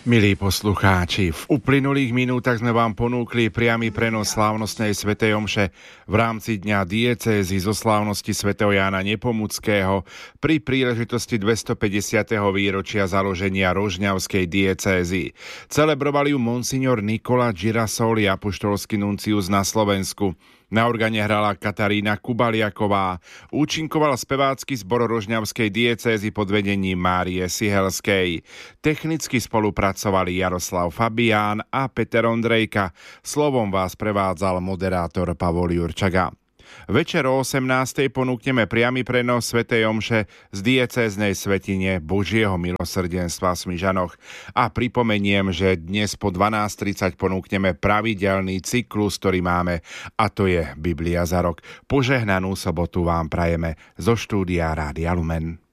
Milí poslucháči, v uplynulých minútach sme vám ponúkli priamy prenos slávnostnej svätej omše v rámci dňa diecézy zo slávnosti svätého Jána Nepomuckého pri príležitosti 250. výročia založenia Rožňavskej diecézy. Celebrovali ju monsignor Nikola Girasoli, apoštolský nuncius na Slovensku. Na organe hrala Katarína Kubaliaková. Účinkoval spevácky zbor Rožňavskej diecézy pod vedením Márie Sihelskej. Technicky spolupracovali Jaroslav Fabián a Peter Ondrejka. Slovom vás prevádzal moderátor Pavol Jurčaga. Večer o 18:00 ponúkneme priamy prenos svätej omše z diecéznej svätyne Božieho milosrdenstva v Smižanoch. A pripomeniem, že dnes po 12:30 ponúkneme pravidelný cyklus, ktorý máme, a to je Biblia za rok. Požehnanú sobotu vám prajeme zo štúdia Rádia Lumen.